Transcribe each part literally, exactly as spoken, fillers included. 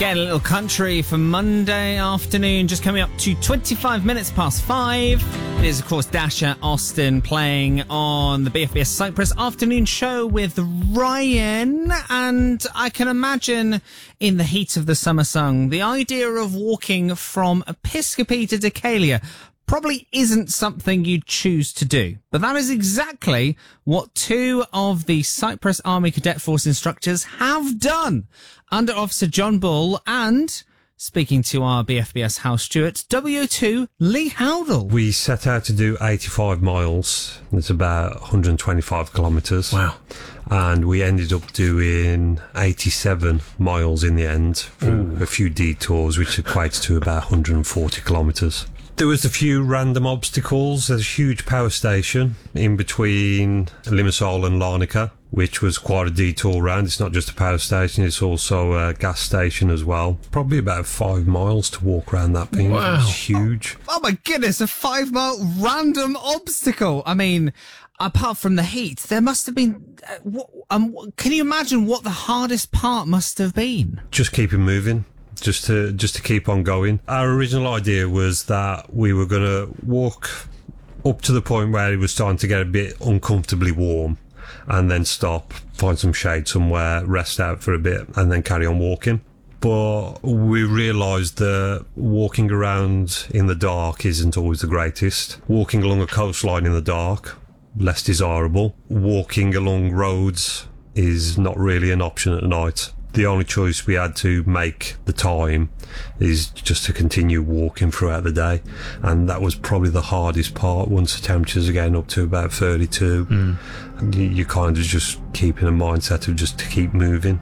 Getting a little country for Monday afternoon, just coming up to twenty-five minutes past five. It is, of course, Dasher Austin playing on the B F B S Cyprus afternoon show with Ryan. And I can imagine in the heat of the summer sun, the idea of walking from Episcopi to Decalia probably isn't something you'd choose to do. But that is exactly what two of the Cyprus Army Cadet Force instructors have done. Under Officer John Bull and, speaking to our B F B S house steward, W O two Lee Howdell. We set out to do eighty-five miles. It's about one hundred twenty-five kilometres. Wow. And we ended up doing eighty-seven miles in the end, through a few detours, which equates to about one hundred forty kilometres. There was a few random obstacles. There's a huge power station in between Limassol and Larnaca, which was quite a detour round. It's not just a power station, it's also a gas station as well. Probably about five miles to walk around that thing. Wow. It's huge. Oh, oh my goodness, a five mile random obstacle. I mean, apart from the heat, there must have been... Uh, what, um, can you imagine what the hardest part must have been? Just keep it moving. Just to just to keep on going. Our original idea was that we were going to walk up to the point where it was starting to get a bit uncomfortably warm, and then stop, find some shade somewhere, rest out for a bit, and then carry on walking. But we realised that walking around in the dark isn't always the greatest. Walking along a coastline in the dark, less desirable. Walking along roads is not really an option at night. The only choice we had to make the time is just to continue walking throughout the day. And that was probably the hardest part. Once the temperatures are getting up to about thirty-two, mm. you, you kind of just keep in a mindset of just to keep moving.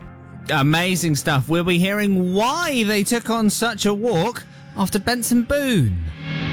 Amazing stuff. We'll be hearing why they took on such a walk after Benson Boone.